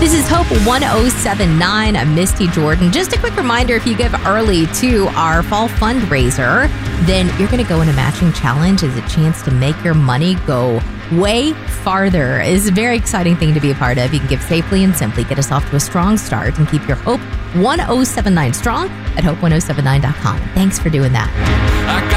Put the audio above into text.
This is Hope 1079. I'm Misty Jordan. Just a quick reminder, if you give early to our fall fundraiser, then you're going to go in a matching challenge as a chance to make your money go way farther. It's a very exciting thing to be a part of. You can give safely and simply. Get us off to a strong start and keep your Hope 1079 strong at hope1079.com. Thanks for doing that.